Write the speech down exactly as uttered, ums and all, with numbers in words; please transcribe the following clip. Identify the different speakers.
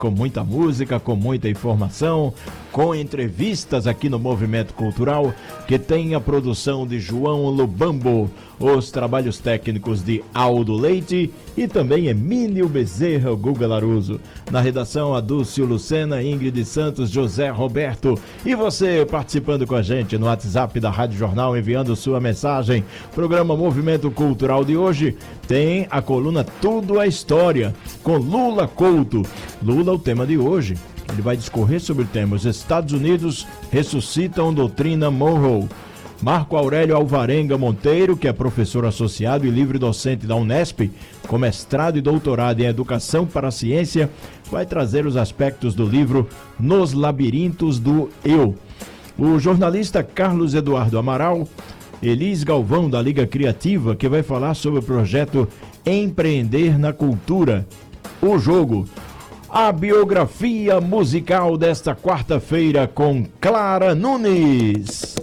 Speaker 1: com muita música, com muita informação, com entrevistas aqui no Movimento Cultural, que tem a produção de João Lubambo, os trabalhos técnicos de Aldo Leite e também Emílio Bezerra, o Guga Laruso. Na redação, Adúcio Lucena, Ingrid Santos, José Roberto. E você participando com a gente no WhatsApp da Rádio Jornal, enviando sua mensagem. Programa Movimento Cultural de hoje tem a coluna Tudo a História, com Lula Couto. Lula, o tema de hoje. Ele vai discorrer sobre o tema: os Estados Unidos ressuscitam doutrina Monroe. Marco Aurélio Alvarenga Monteiro, que é professor associado e livre-docente da Unesp, com mestrado e doutorado em Educação para a Ciência, vai trazer os aspectos do livro Nos Labirintos do Eu. O jornalista Carlos Eduardo Amaral, Elis Galvão, da Liga Criativa, que vai falar sobre o projeto Empreender na Cultura. O jogo. A biografia musical desta quarta-feira com Clara Nunes.